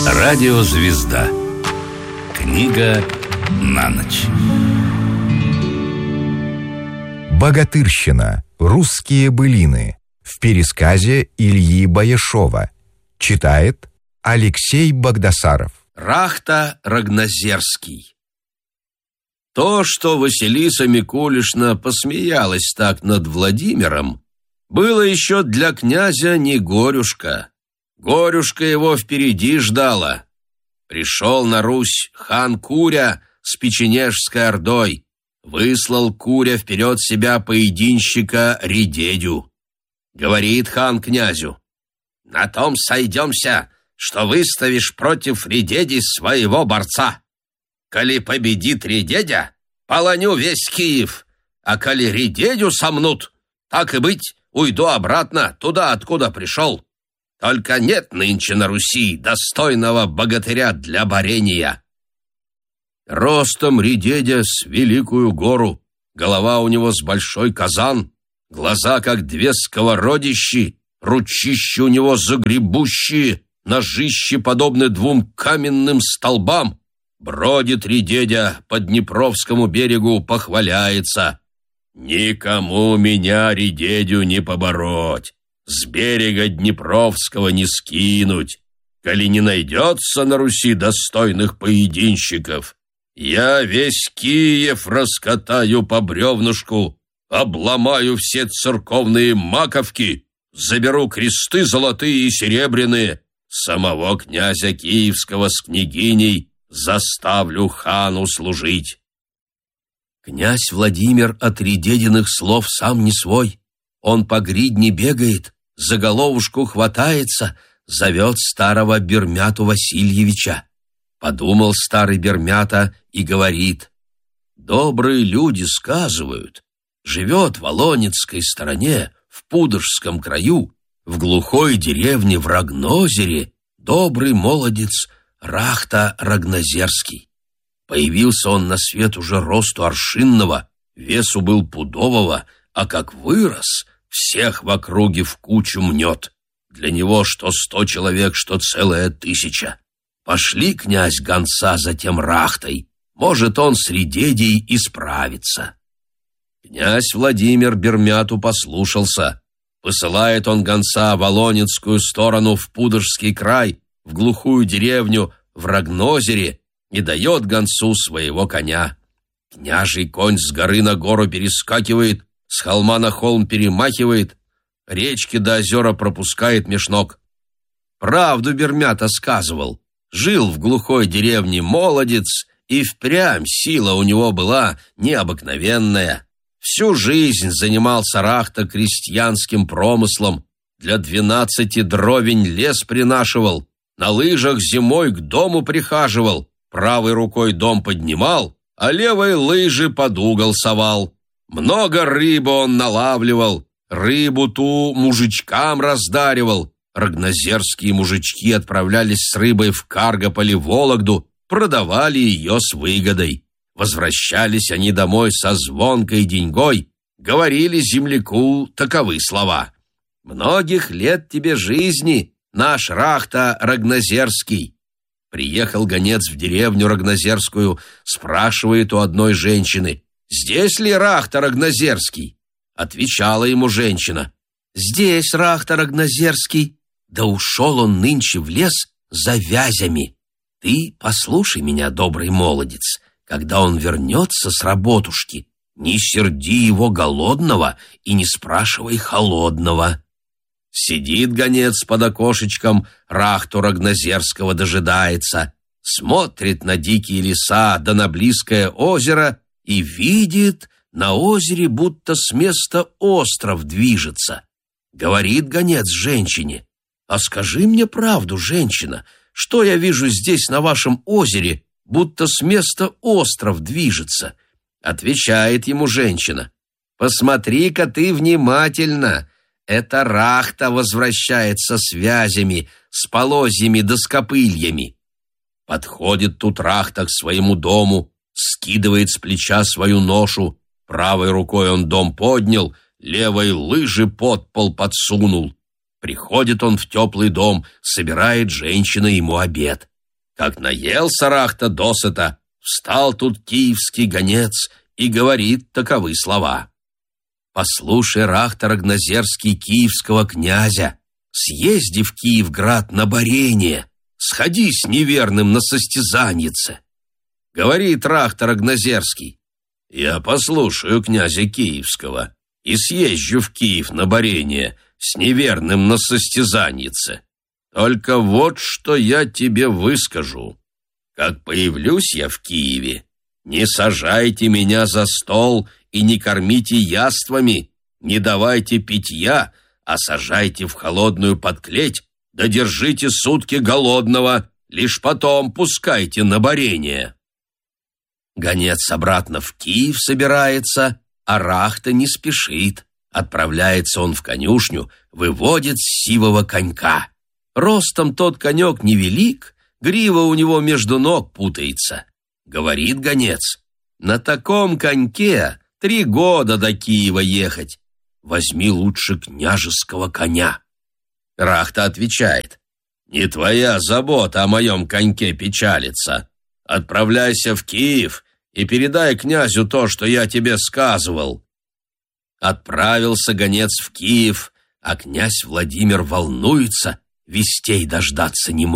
Радиозвезда. Книга на ночь. Богатырщина. Русские былины. В пересказе Ильи Баяшова. Читает Алексей Богдасаров. Рахта Рагнозерский. То, что Василиса Микулишна посмеялась так над Владимиром, было еще для князя не горюшка. Горюшка его впереди ждала. Пришел на Русь хан Куря с Печенежской ордой, выслал Куря вперед себя поединщика Редедю. Говорит хан князю: «На том сойдемся, что выставишь против Редеди своего борца. Коли победит Редедя, полоню весь Киев, а коли Редедю сомнут, так и быть, уйду обратно туда, откуда пришел. Только нет нынче на Руси достойного богатыря для борения». Ростом Редедя с великую гору, голова у него с большой казан, глаза как две сковородищи, ручищи у него загребущие, ножищи подобны двум каменным столбам. Бродит Редедя по Днепровскому берегу, похваляется: «Никому меня, Редедю, не побороть, с берега Днепровского не скинуть. Коли не найдется на Руси достойных поединщиков, я весь Киев раскатаю по бревнышку, обломаю все церковные маковки, заберу кресты золотые и серебряные, самого князя Киевского с княгиней заставлю хану служить». Князь Владимир от Редединых слов сам не свой. Он по гридне бегает, за головушку хватается, зовет старого Бермяту Васильевича. Подумал старый Бермята и говорит: «Добрые люди сказывают, живет в Волонецкой стороне, в Пудожском краю, в глухой деревне в Рагнозере, добрый молодец Рахта Рагнозерский. Появился он на свет уже росту аршинного, весу был пудового, а как вырос, всех в округе в кучу мнет. Для него что 100 человек, что целая 1000. Пошли, князь, гонца за тем Рахтой, может, он с Редедей исправится». Князь Владимир Бермяту послушался. Посылает он гонца в Волонецкую сторону, в Пудожский край, в глухую деревню в Рагнозере, и дает гонцу своего коня. Княжий конь с горы на гору перескакивает, с холма на холм перемахивает, речки до озера пропускает меж ног. Правду Бермята сказывал. Жил в глухой деревне молодец, и впрямь сила у него была необыкновенная. Всю жизнь занимался Рахта крестьянским промыслом, для 12 дровень лес принашивал, на лыжах зимой к дому прихаживал, правой рукой дом поднимал, а левой лыжи под угол совал. Много рыбы он налавливал, рыбу ту мужичкам раздаривал. Рагнозерские мужички отправлялись с рыбой в Каргополь-Вологду, продавали ее с выгодой. Возвращались они домой со звонкой деньгой, говорили земляку таковы слова: «Многих лет тебе жизни, наш Рахта Рагнозерский». Приехал гонец в деревню Рагнозерскую, спрашивает у одной женщины: «Здесь ли Рахта Рагнозерский?» Отвечала ему женщина: «Здесь Рахта Рагнозерский, да ушел он нынче в лес за вязями. Ты послушай меня, добрый молодец, когда он вернется с работушки, не серди его голодного и не спрашивай холодного». Сидит гонец под окошечком, Рахту Рагнозерского дожидается, смотрит на дикие леса да на близкое озеро и видит, на озере будто с места остров движется. Говорит гонец женщине: «А скажи мне правду, женщина, что я вижу здесь на вашем озере, будто с места остров движется?» Отвечает ему женщина: «Посмотри-ка ты внимательно, это Рахта возвращается с вязями, с полозьями да с копыльями». Подходит тут Рахта к своему дому, скидывает с плеча свою ношу, правой рукой он дом поднял, левой лыжи под пол подсунул. Приходит он в теплый дом, собирает женщина ему обед. Как наелся Рахта досыта, встал тут киевский гонец и говорит таковы слова. «Послушай, Рахта Рагназерский, киевского князя, съезди в Киевград на борение, сходи с неверным на состязаннице». Говорит Рахта Рагназерский: «Я послушаю князя Киевского и съезжу в Киев на борение с неверным на состязаннице. Только вот что я тебе выскажу. Как появлюсь я в Киеве, не сажайте меня за стол и не кормите яствами, не давайте питья, а сажайте в холодную подклеть, да держите сутки голодного, лишь потом пускайте на борение». Гонец обратно в Киев собирается, а Рахта не спешит. Отправляется он в конюшню, выводит сивого конька. Ростом тот конек невелик, грива у него между ног путается. Говорит гонец: «На таком коньке 3 года до Киева ехать. Возьми лучше княжеского коня». Рахта отвечает: «Не твоя забота о моем коньке печалиться. Отправляйся в Киев и передай князю то, что я тебе сказывал». Отправился гонец в Киев, а князь Владимир волнуется, вестей дождаться не может.